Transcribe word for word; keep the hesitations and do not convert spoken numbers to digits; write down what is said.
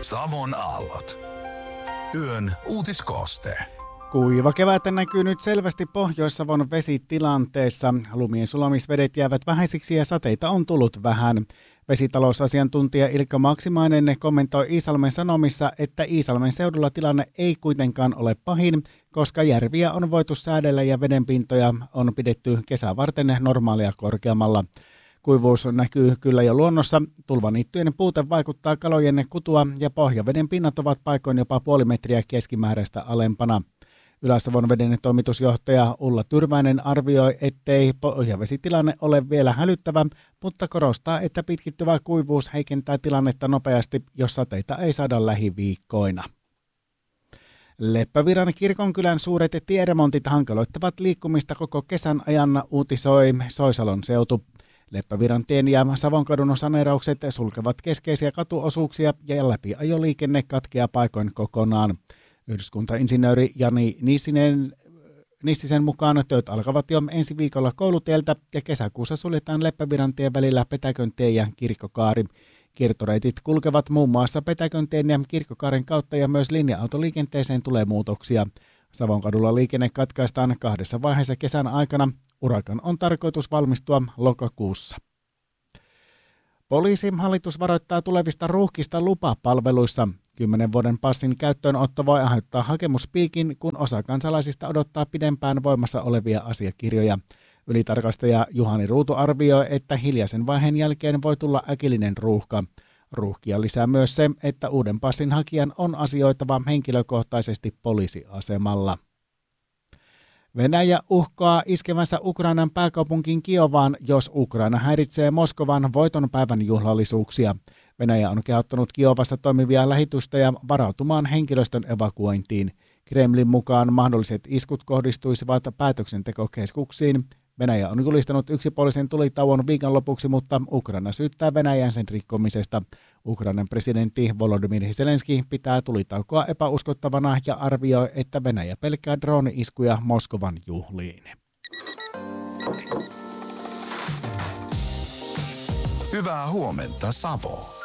Savon aallot. Yön uutiskooste. Kuiva kevättä näkyy nyt selvästi Pohjois-Savon vesitilanteessa. Lumien sulamisvedet jäävät vähäisiksi ja sateita on tullut vähän. Vesitalousasiantuntija Ilkka Maksimainen kommentoi Iisalmen Sanomissa, että Iisalmen seudulla tilanne ei kuitenkaan ole pahin, koska järviä on voitu säädellä ja vedenpintoja on pidetty kesää varten normaalia korkeammalla. Kuivuus näkyy kyllä jo luonnossa. Tulvaniittyjen puute vaikuttaa kalojen kutua ja pohjaveden pinnat ovat paikoin jopa puoli metriä keskimääräistä alempana. Ylä-Savon veden toimitusjohtaja Ulla Tyrväinen arvioi, ettei pohjavesitilanne ole vielä hälyttävä, mutta korostaa, että pitkittyvä kuivuus heikentää tilannetta nopeasti, jos sateita ei saada lähiviikkoina. Leppävirran kirkonkylän suuret tieremontit hankaloittavat liikkumista koko kesän ajan, uutisoi Soisalon seutu. Leppävirran tien ja Savonkadun saneeraukset sulkevat keskeisiä katuosuuksia ja läpiajoliikenne katkeaa paikoin kokonaan. Yhdyskuntainsinööri Jani Nissinen, Nissisen mukaan työt alkavat jo ensi viikolla koulutieltä ja kesäkuussa suljetaan Leppävirran tien välillä Petäköntie ja Kirkkokaari. Kiertoreitit kulkevat muun muassa Petäköntien ja Kirkkokaaren kautta ja myös linja-autoliikenteeseen tulee muutoksia. Savonkadulla liikenne katkaistaan kahdessa vaiheessa kesän aikana. Urakan on tarkoitus valmistua lokakuussa. Poliisihallitus varoittaa tulevista ruuhkista lupapalveluissa. Kymmenen vuoden passin käyttöönotto voi aiheuttaa hakemuspiikin, kun osa kansalaisista odottaa pidempään voimassa olevia asiakirjoja. Ylitarkastaja Juhani Ruutu arvioi, että hiljaisen vaiheen jälkeen voi tulla äkillinen ruuhka. Ruuhkia lisää myös se, että uuden passin hakijan on asioitava henkilökohtaisesti poliisiasemalla. Venäjä uhkaa iskevänsä Ukrainan pääkaupunkiin Kiovaan, jos Ukraina häiritsee Moskovan voitonpäivän juhlallisuuksia. Venäjä on kehottanut Kiovassa toimivia lähetystöjä varautumaan henkilöstön evakuointiin. Kremlin mukaan mahdolliset iskut kohdistuisivat päätöksentekokeskuksiin. Venäjä on julistanut yksipuolisen tulitauon viikonlopuksi, mutta Ukraina syyttää Venäjän sen rikkomisesta. Ukrainan presidentti Volodymyr Zelenski pitää tulitaukoa epäuskottavana ja arvioi, että Venäjä pelkää drooni-iskuja Moskovan juhliin. Hyvää huomenta, Savo.